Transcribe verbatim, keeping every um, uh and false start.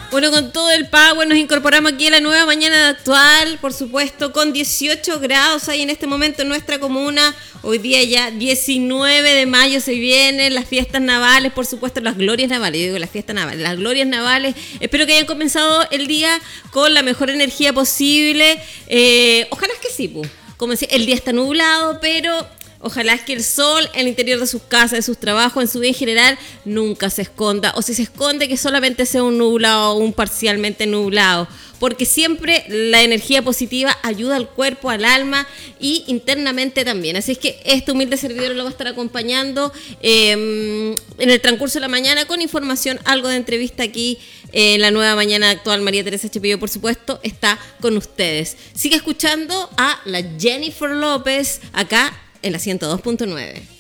Bueno, con todo el power nos incorporamos aquí a la nueva mañana de Actual, por supuesto, con dieciocho grados ahí en este momento en nuestra comuna. Hoy día ya diecinueve de mayo se vienen las fiestas navales, por supuesto, las glorias navales. Yo digo las fiestas navales, las glorias navales. Espero que hayan comenzado el día con la mejor energía posible. Eh, ojalá es que sí, pues. Como decía, el día está nublado, pero ojalá es que el sol en el interior de sus casas, de sus trabajos, en su vida en general, nunca se esconda. O si se esconde, que solamente sea un nublado o un parcialmente nublado. Porque siempre la energía positiva ayuda al cuerpo, al alma y internamente también. Así es que este humilde servidor lo va a estar acompañando eh, en el transcurso de la mañana con información, algo de entrevista aquí en eh, la nueva mañana actual. María Teresa Chepillo, por supuesto, está con ustedes. Sigue escuchando a la Jennifer López acá en la ciento dos punto nueve.